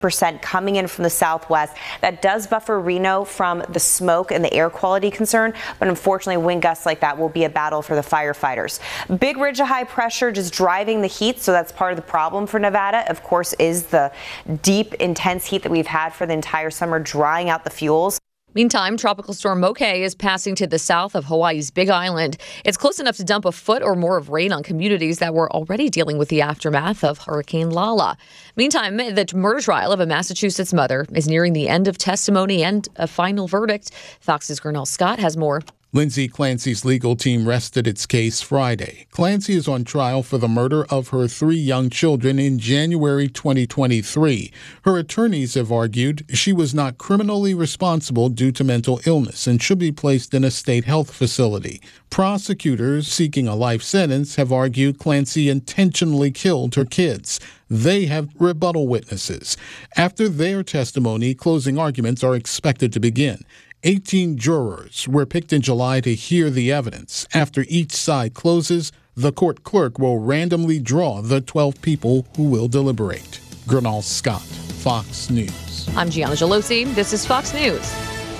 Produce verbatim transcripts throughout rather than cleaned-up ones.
percent coming in from the southwest. That does buffer Reno from the smoke and the air quality concern, but unfortunately wind gusts like that will be a battle for the firefighters. Big ridge of high pressure just driving the heat, so that's part of the problem for Nevada, of course, is the deep, intense heat that we've had for the entire summer, drying out the fuels. Meantime, Tropical Storm Moke is passing to the south of Hawaii's Big Island. It's close enough to dump a foot or more of rain on communities that were already dealing with the aftermath of Hurricane Lala. Meantime, the murder trial of a Massachusetts mother is nearing the end of testimony and a final verdict. Fox's Gernell Scott has more. Lindsay Clancy's legal team rested its case Friday. Clancy is on trial for the murder of her three young children in January twenty twenty-three. Her attorneys have argued she was not criminally responsible due to mental illness and should be placed in a state health facility. Prosecutors seeking a life sentence have argued Clancy intentionally killed her kids. They have rebuttal witnesses. After their testimony, closing arguments are expected to begin. eighteen jurors were picked in July to hear the evidence. After each side closes, the court clerk will randomly draw the twelve people who will deliberate. Gernell Scott, Fox News. I'm Gianna Gelosi. This is Fox News.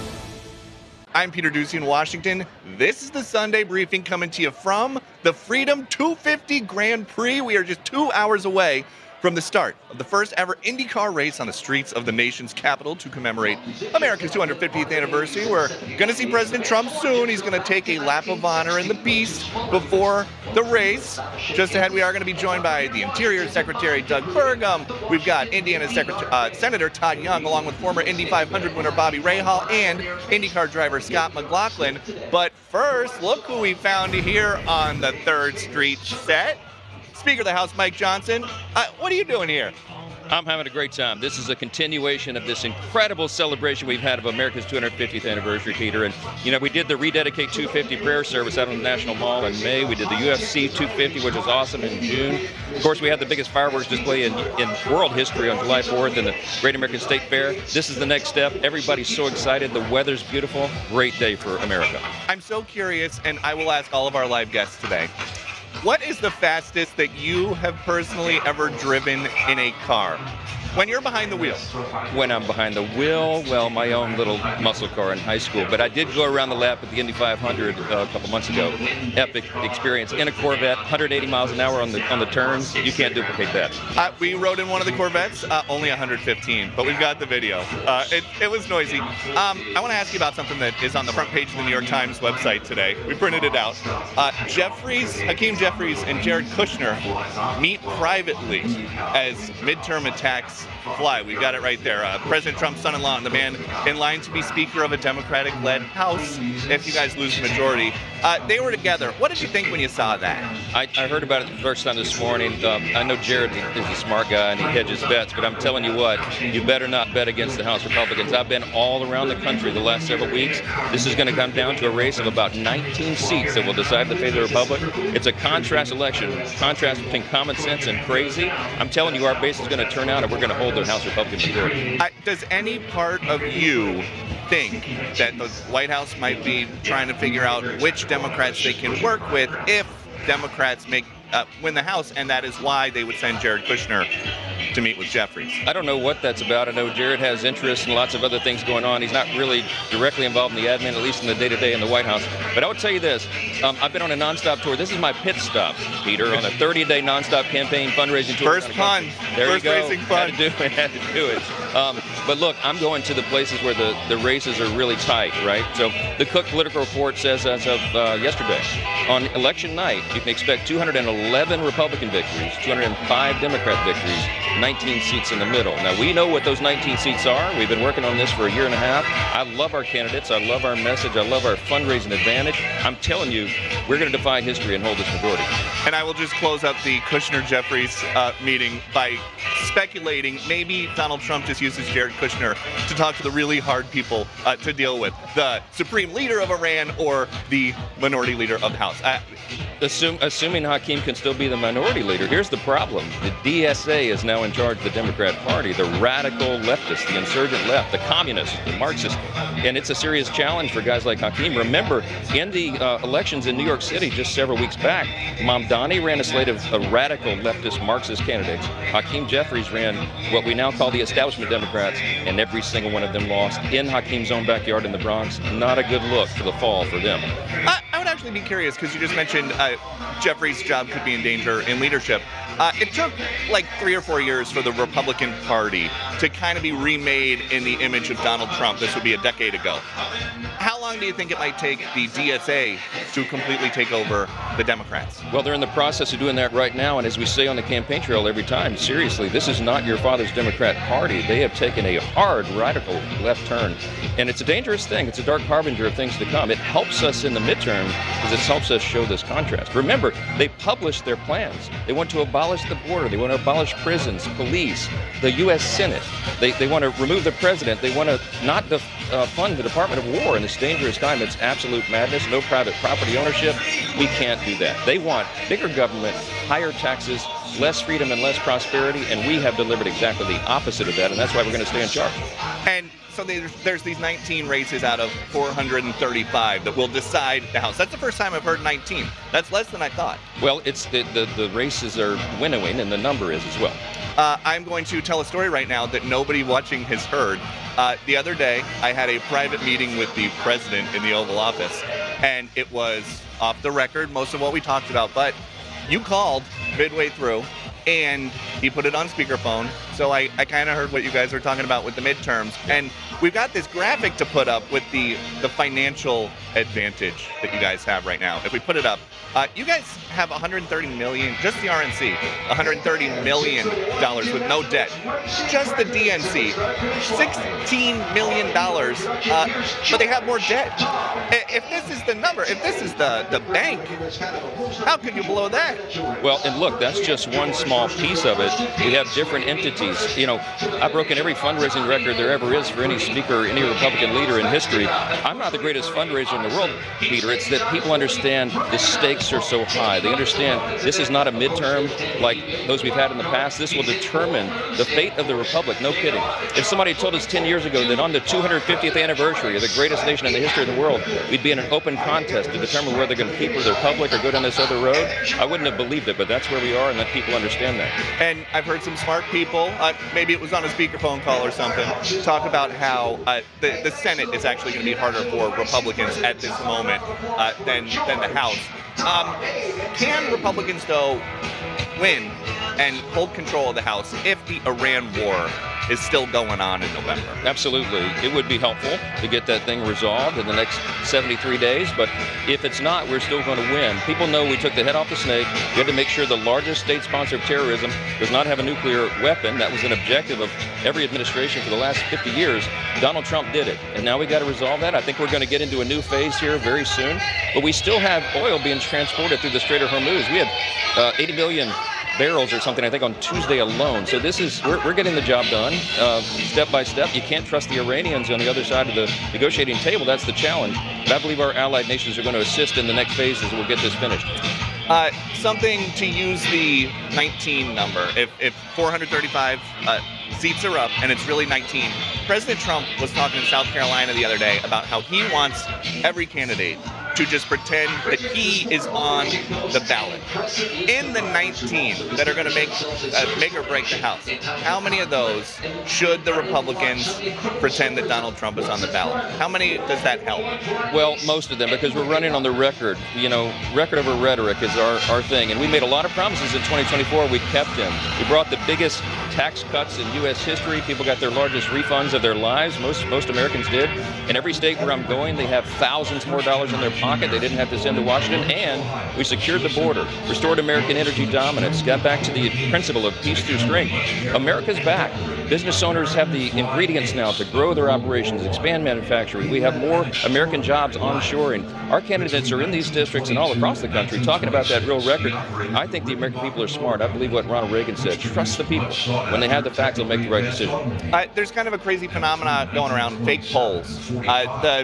I'm Peter Ducey in Washington. This is the Sunday briefing coming to you from the Freedom two fifty Grand Prix. We are just two hours away from the start of the first ever IndyCar race on the streets of the nation's capital to commemorate America's two hundred fiftieth anniversary. We're going to see President Trump soon. He's going to take a lap of honor in the Beast before the race. Just ahead, we are going to be joined by the Interior Secretary Doug Burgum. We've got Indiana Secretary, uh, Senator Todd Young, along with former Indy five hundred winner Bobby Rahal and IndyCar driver Scott McLaughlin. But first, look who we found here on the third Street set. Speaker of the House, Mike Johnson. Uh, what are you doing here? I'm having a great time. This is a continuation of this incredible celebration we've had of America's two hundred fiftieth anniversary, Peter. And, you know, we did the Rededicate two fifty prayer service out on the National Mall in May. We did the U F C two fifty, which was awesome, in June. Of course, we had the biggest fireworks display in, in world history on July fourth in the Great American State Fair. This is the next step. Everybody's so excited. The weather's beautiful. Great day for America. I'm so curious, and I will ask all of our live guests today. What is the fastest that you have personally ever driven in a car? When you're behind the wheel? When I'm behind the wheel, well, my own little muscle car in high school. But I did go around the lap at the Indy five hundred uh, a couple months ago. Epic experience in a Corvette, one hundred eighty miles an hour on the on the turns. You can't duplicate that. Uh, we rode in one of the Corvettes, uh, only one hundred fifteen, but we've got the video. Uh, it, it was noisy. Um, I want to ask you about something that is on the front page of the New York Times website today. We printed it out. Uh, Jeffries, Hakeem Jeffries and Jared Kushner meet privately as midterm attacks fly. We've got it right there. Uh, President Trump's son-in-law and the man in line to be Speaker of a Democratic-led House if you guys lose the majority. Uh, they were together. What did you think when you saw that? I, I heard about it the first time this morning. Um, I know Jared is a smart guy and he hedges bets, but I'm telling you what, you better not bet against the House Republicans. I've been all around the country the last several weeks. This is going to come down to a race of about nineteen seats that will decide the fate of the Republic. It's a contrast election, contrast between common sense and crazy. I'm telling you, our base is going to turn out and we're going to hold the House Republican majority. Uh, does any part of you think that the White House might be trying to figure out which Democrats they can work with if Democrats make uh, win the House, and that is why they would send Jared Kushner to meet with Jeffries? I don't know what that's about. I know Jared has interest in lots of other things going on. He's not really directly involved in the admin, at least in the day-to-day in the White House. But I would tell you this, um, I've been on a nonstop tour. This is my pit stop, Peter, on a thirty-day nonstop campaign fundraising tour. First pun. There First you go. racing pun. Had to do it, had to do it. Um, but look, I'm going to the places where the, the races are really tight, right? So the Cook Political Report says as of uh, yesterday, on election night, you can expect two hundred eleven Republican victories, two hundred five Democrat victories, nineteen seats in the middle. Now, we know what those nineteen seats are. We've been working on this for a year and a half. I love our candidates. I love our message. I love our fundraising advantage. I'm telling you, we're going to defy history and hold this majority. And I will just close up the Kushner-Jeffries uh, meeting by speculating maybe Donald Trump just uses Jared Kushner to talk to the really hard people uh, to deal with, the supreme leader of Iran or the minority leader of the House. Uh, assume, assuming Hakeem can still be the minority leader. Here's the problem. The D S A is now in charge of the Democrat Party, the radical leftists, the insurgent left, the communists, the Marxists. And it's a serious challenge for guys like Hakeem. Remember, in the uh, elections in New York City just several weeks back, Mamdani ran a slate of uh, radical leftist Marxist candidates. Hakeem Jeffries ran what we now call the establishment Democrats, and every single one of them lost in Hakeem's own backyard in the Bronx. Not a good look for the fall for them. I, I would actually be curious, because you just mentioned uh, Jeffries' job could be in danger in leadership. Uh, it took like three or four years for the Republican Party to kind of be remade in the image of Donald Trump. This would be a decade ago. How long do you think it might take the D S A to completely take over the Democrats? Well, they're in the process of doing that right now, and as we say on the campaign trail every time, seriously, this is not your father's Democrat Party. They have taken a hard, radical left turn, and it's a dangerous thing. It's a dark harbinger of things to come. It helps us in the midterm because it helps us show this contrast. Remember, they published their plans. They want to abolish the border. They want to abolish prisons, police, the U S Senate. They, they want to remove the president. They want to not def, uh, fund the Department of War in this dangerous time. It's absolute madness. No private property ownership. We can't do that. They want bigger government, higher taxes, less freedom and less prosperity, and we have delivered exactly the opposite of that, and that's why we're going to stay in charge. And so there's, there's these nineteen races out of four hundred thirty-five that will decide the House. That's the first time I've heard nineteen. That's less than I thought. Well, it's the, the, the races are winnowing, and the number is as well. Uh, I'm going to tell a story right now that nobody watching has heard. Uh, the other day, I had a private meeting with the president in the Oval Office, and it was off the record, most of what we talked about, but you called midway through, and he put it on speakerphone, so I, I kind of heard what you guys were talking about with the midterms. And we've got this graphic to put up with the, the financial advantage that you guys have right now. If we put it up, uh, you guys have one hundred thirty million, just the R N C, one hundred thirty million dollars with no debt. Just the D N C, sixteen million dollars, uh, but they have more debt. If this is the number, if this is the, the bank, how could you blow that? Well, and look, that's just one small piece of it. We have different entities. You know, I've broken every fundraising record there ever is for any speaker, any Republican leader in history. I'm not the greatest fundraiser in the world, Peter. It's that people understand the stakes are so high. They understand this is not a midterm like those we've had in the past. This will determine the fate of the Republic, no kidding. If somebody told us ten years ago that on the two hundred fiftieth anniversary of the greatest nation in the history of the world, we'd be in an open contest to determine whether they're going to keep with the Republic or go down this other road, I wouldn't have believed it, but that's where we are, and that people understand that. And I've heard some smart people, uh, maybe it was on a speakerphone call or something, talk about how uh, the, the Senate is actually going to be harder for Republicans at this moment uh, than, than the House. Um, can Republicans, though, win and hold control of the House if the Iran war is still going on in November? Absolutely. It would be helpful to get that thing resolved in the next seventy-three days, but if it's not, we're still going to win. People know we took the head off the snake. We had to make sure the largest state sponsor of terrorism does not have a nuclear weapon. That was an objective of every administration for the last fifty years. Donald Trump did it, and now we got to resolve that. I think we're going to get into a new phase here very soon, but we still have oil being transported through the Strait of Hormuz. We had uh, eighty million barrels or something, I think, on Tuesday alone. So this is, we're, we're getting the job done uh, step by step. You can't trust the Iranians on the other side of the negotiating table. That's the challenge. But I believe our allied nations are going to assist in the next phases, and we'll get this finished. Uh, something to use the nineteen number. If, if four hundred thirty-five uh, seats are up and it's really nineteen, President Trump was talking in South Carolina the other day about how he wants every candidate to just pretend that he is on the ballot. In the nineteen that are going to make uh, make or break the House, how many of those should the Republicans pretend that Donald Trump is on the ballot? How many does that help? Well, most of them, because we're running on the record. You know, record over rhetoric is our, our thing. And we made a lot of promises in twenty twenty-four. We kept them. We brought the biggest tax cuts in U S history. People got their largest refunds of their lives. Most most Americans did. In every state where I'm going, they have thousands more dollars in their pocket. They didn't have to send to Washington. And we secured the border, restored American energy dominance, got back to the principle of peace through strength. America's back. Business owners have the ingredients now to grow their operations, expand manufacturing. We have more American jobs onshoring. Our candidates are in these districts and all across the country talking about that real record. I think the American people are smart. I believe what Ronald Reagan said. Trust the people. When they have the facts, they'll make the right decision. Uh, there's kind of a crazy phenomenon going around, fake polls. Uh, the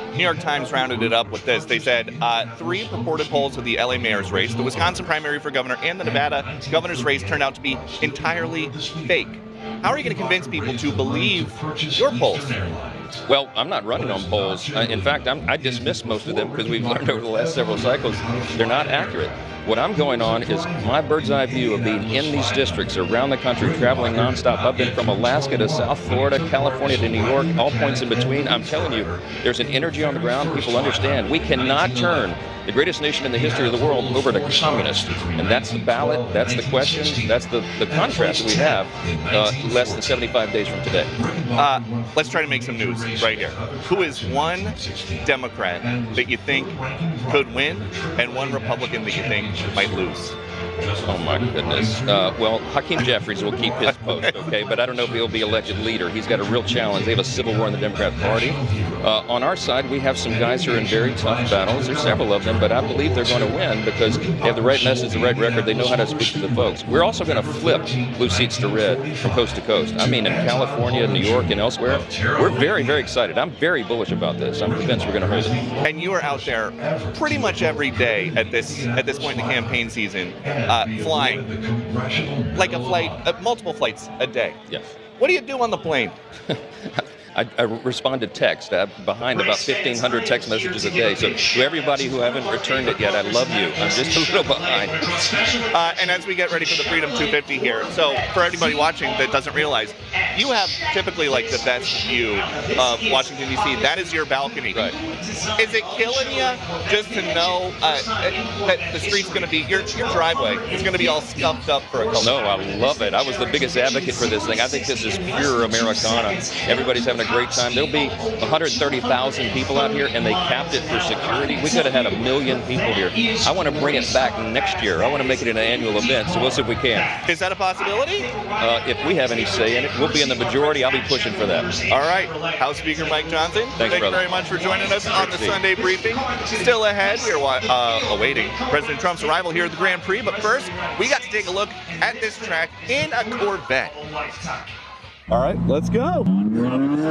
New York Times rounded it up with this. They said uh, three purported polls of the L A mayor's race, the Wisconsin primary for governor, and the Nevada governor's race turned out to be entirely fake. How are you going to convince people to believe your polls? Well, I'm not running on polls. Uh, in fact, I'm, I dismiss most of them because we've learned over the last several cycles they're not accurate. What I'm going on is my bird's eye view of being in these districts around the country, traveling nonstop. I've been from Alaska to South Florida, California to New York, all points in between. I'm telling you, there's an energy on the ground. People understand. We cannot turn the greatest nation in the history of the world over to communist. And that's the ballot, that's the question, that's the, the contrast we have uh, less than seventy-five days from today. Uh, let's try to make some news right here. Who is one Democrat that you think could win and one Republican that you think might lose? Oh, my goodness. Uh, well, Hakeem Jeffries will keep his post, okay? But I don't know if he'll be elected leader. He's got a real challenge. They have a civil war in the Democrat Party. Uh, on our side, we have some guys who are in very tough battles. There's several of them, but I believe they're going to win because they have the right message, the right record. They know how to speak to the folks. We're also going to flip blue seats to red from coast to coast. I mean, in California, New York, and elsewhere. We're very, very excited. I'm very bullish about this. I'm convinced we're going to hold it. And you are out there pretty much every day at this at this point in the campaign season. Uh, flying, like a flight, uh, multiple flights a day. Yes. What do you do on the plane? I, I respond to text. I'm behind about fifteen hundred text messages a day. So to everybody who haven't returned it yet, I love you. I'm just a little behind. Uh, and as we get ready for the Freedom two fifty here, so for anybody watching that doesn't realize, you have typically like the best view of Washington, D C. That is your balcony. Right. Is it killing you just to know uh, that the street's going to be, your, your driveway is going to be all scuffed up for a couple? No, I love it. I was the biggest advocate for this thing. I think this is pure Americana. Everybody's having a great time. There'll be one hundred thirty thousand people out here, and they capped it for security. We could have had a million people here. I want to bring it back next year. I want to make it an annual event, so we'll see if we can. Is that a possibility? Uh, if we have any say in it, we'll be in the majority. I'll be pushing for that. All right. House Speaker Mike Johnson, Thanks, thank you brother. very much for joining us on the Great to see you. Sunday briefing. Still ahead, we're uh, awaiting President Trump's arrival here at the Grand Prix, but first, we got to take a look at this track in a Corvette. All right, let's go.